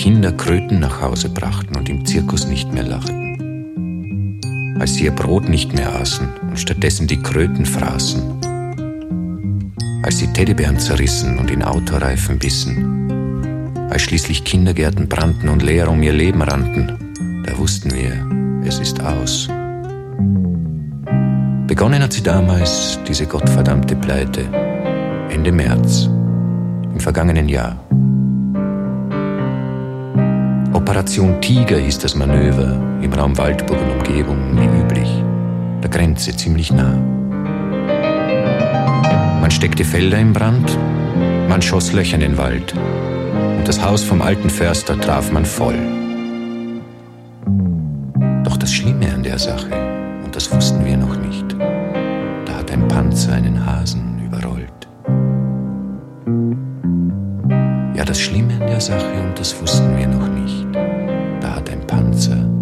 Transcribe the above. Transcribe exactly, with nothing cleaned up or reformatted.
Kinder Kröten nach Hause brachten und im Zirkus nicht mehr lachten. Als sie ihr Brot nicht mehr aßen und stattdessen die Kröten fraßen. Als sie Teddybären zerrissen und in Autoreifen bissen. Als schließlich Kindergärten brannten und leer um ihr Leben rannten, da wussten wir, es ist aus. Begonnen hat sie damals, diese gottverdammte Pleite, Ende März, im vergangenen Jahr. Operation Tiger hieß das Manöver im Raum Waldburg und Umgebung, wie üblich, der Grenze ziemlich nah. Man steckte Felder in Brand, man schoss Löcher in den Wald und das Haus vom alten Förster traf man voll. Doch das Schlimme an der Sache, und das wussten wir noch nicht, da hat ein Panzer einen Hasen überrollt. Ja, das Schlimme an der Sache, und das wussten wir noch nicht, da hat ein Panzer